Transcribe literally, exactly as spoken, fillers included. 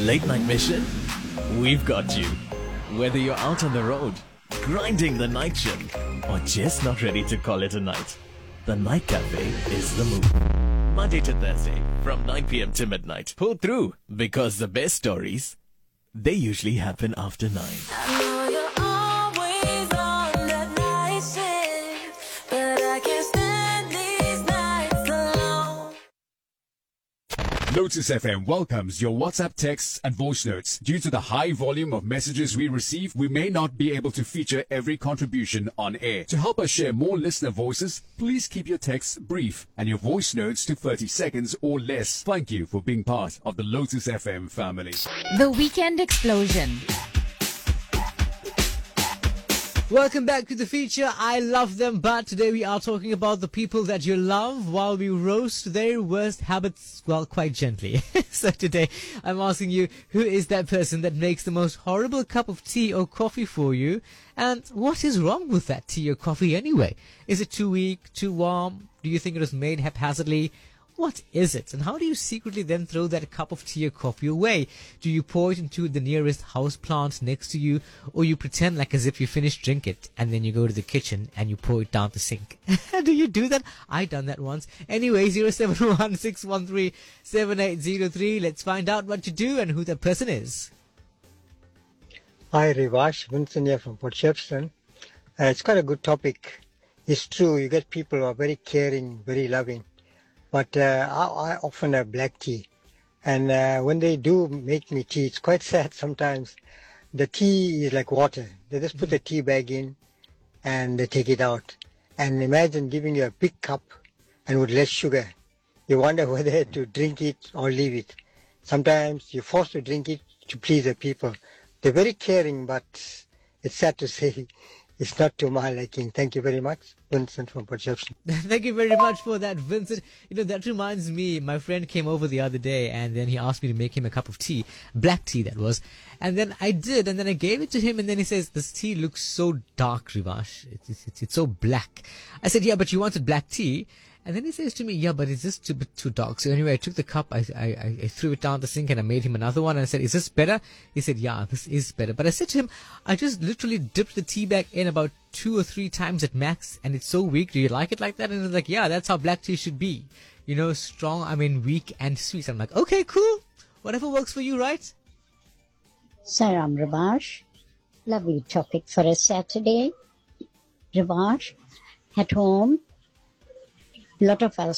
Late night mission? We've got you. Whether you're out on the road, grinding the night shift, or just not ready to call it a night, the Night Cafe is the move. Monday to Thursday, from nine p.m. to midnight. Pull through, because the best stories, they usually happen after nine. I know you're always on that night shift, but I can't stand these nights alone. Lotus F M welcomes your WhatsApp texts and voice notes. Due to the high volume of messages we receive, we may not be able to feature every contribution on air. To help us share more listener voices, please keep your texts brief and your voice notes to thirty seconds or less. Thank you for being part of the Lotus F M family. The Weekend Explosion. Welcome back to the feature I Love Them, but today we are talking about the people that you love while we roast their worst habits, well, quite gently. So today I'm asking you, who is that person that makes the most horrible cup of tea or coffee for you? And what is wrong with that tea or coffee anyway? Is it too weak, too warm? Do you think it was made haphazardly? What is it? And how do you secretly then throw that cup of tea or coffee away? Do you pour it into the nearest house plant next to you, or you pretend like as if you finished drink it and then you go to the kitchen and you pour it down the sink? Do you do that? I done that once. Anyway, zero seven one six one three seven eight zero three. Let's find out what you do and who that person is. Hi, Rivash. Vincent here from Port Shepstone. Uh, it's quite a good topic. It's true, you get people who are very caring, very loving. But uh, I, I often have black tea. And uh, when they do make me tea, it's quite sad sometimes. The tea is like water. They just put the tea bag in and they take it out. And imagine giving you a big cup and with less sugar. You wonder whether to drink it or leave it. Sometimes you're forced to drink it to please the people. They're very caring, but it's sad to say it's not to my liking. Thank you very much. Vincent from Port Shepstone. Thank you very much for that, Vincent. You know, that reminds me, my friend came over the other day and then he asked me to make him a cup of tea. Black tea, that was. And then I did, and then I gave it to him, and then he says, this tea looks so dark, Rivash. It's, it's, it's, it's so black. I said, yeah, but you wanted black tea. And then he says to me, yeah, but is this too, too dark? So anyway, I took the cup, I, I, I threw it down the sink, and I made him another one. And I said, is this better? He said, yeah, this is better. But I said to him, I just literally dipped the tea bag in about two or three times at max, and it's so weak. Do you like it like that? And he's like, yeah, that's how black tea should be. You know, strong, I mean, weak and sweet. I'm like, okay, cool. Whatever works for you, right? Saram Rivash. Lovely topic for a Saturday. Rivash, at home, lot of us